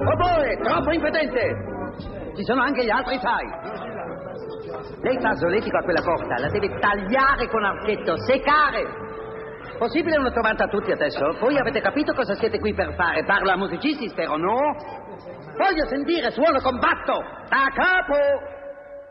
Oboe, troppo impotente! Ci sono anche gli altri, sai. Lei fa solletico a quella corda, la deve tagliare con archetto, seccare. Possibile una trovata a tutti adesso? Voi avete capito cosa siete qui per fare? Parla a musicisti, spero, no? Voglio sentire suono combatto! Da capo!